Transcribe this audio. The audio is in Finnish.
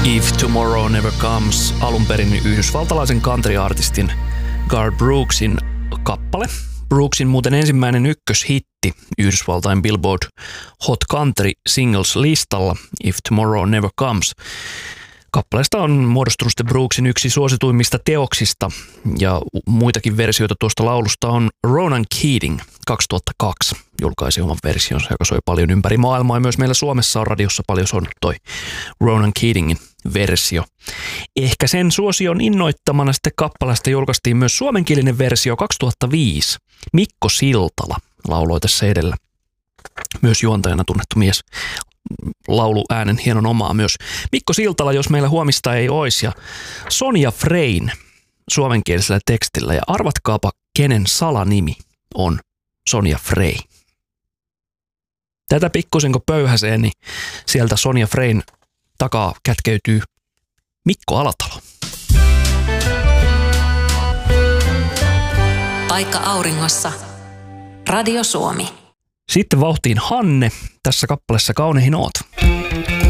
If Tomorrow Never Comes, alun perin yhdysvaltalaisen country-artistin Garth Brooksin kappale. Brooksin muuten ensimmäinen ykköshitti Yhdysvaltain Billboard Hot Country Singles-listalla If Tomorrow Never Comes. Kappaleesta on muodostunut sitten Brooksin yksi suosituimmista teoksista ja muitakin versioita tuosta laulusta on Ronan Keating 2002 julkaisi oman versionsa, joka soi paljon ympäri maailmaa ja myös meillä Suomessa on radiossa paljon soinut toi Ronan Keatingin versio. Ehkä sen suosion innoittamana sitten kappaleesta julkaistiin myös suomenkielinen versio 2005. Mikko Siltala lauloi tässä edellä. Myös juontajana tunnettu mies. Lauluäänen hienon omaa myös. Mikko Siltala, jos meillä huomista ei ois, ja Sonja Frein suomenkielisellä tekstillä. Ja arvatkaapa, kenen salanimi on Sonja Frey. Tätä pikkusenko pöyhäseen, niin sieltä Sonja Frein takaa kätkeytyy Mikko Alatalo. Aika auringossa. Radio Suomi. Sitten vauhtiin Hanne. Tässä kappaleessa Kaunehin oot.